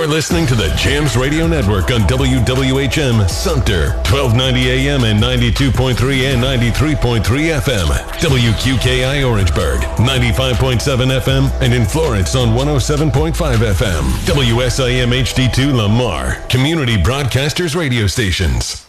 You're listening to the Jams Radio Network on WWHM Sumter, 1290 AM and 92.3 and 93.3 FM. WQKI Orangeburg, 95.7 FM, and in Florence on 107.5 FM. WSIM HD2 Lamar, Community Broadcasters Radio Stations.